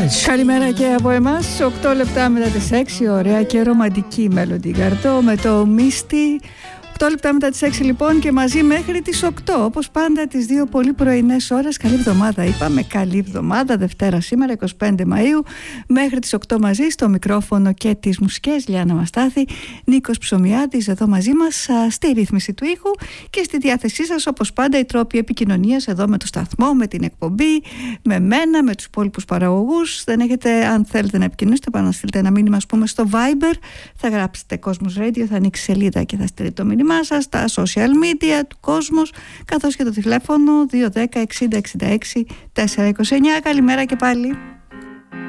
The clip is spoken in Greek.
Καλημέρα και από εμάς. 8 λεπτά μετά τις 6, ωραία και ρομαντική Μέλοντι Γκαρντό με το Μίστη. 8 λεπτά μετά τις 6 λοιπόν και μαζί μέχρι τις 8, όπως πάντα τις δύο πολύ πρωινές ώρες. Καλή εβδομάδα είπαμε, καλή εβδομάδα, Δευτέρα σήμερα 25 Μαΐου. Μέχρι τις 8 μαζί στο μικρόφωνο και τις μουσικές Λιάννα Μαστάθη, Νίκος Ψωμιάδης εδώ μαζί μας στη ρύθμιση του ήχου και στη διάθεσή σας όπως πάντα οι τρόποι επικοινωνίας εδώ με το σταθμό, με την εκπομπή, με μένα, με τους υπόλοιπους παραγωγούς. Δεν έχετε, αν θέλετε να επικοινωνήσετε, πάνω να στείλετε ένα μήνυμα ας πούμε στο Viber, θα γράψετε Κόσμος Radio, θα ανοίξει σελίδα και θα στείλετε το μήνυμα σας, στα social media του Κόσμος, καθώς και το τηλέφωνο 210 60 66 429. Καλημέρα και πάλι.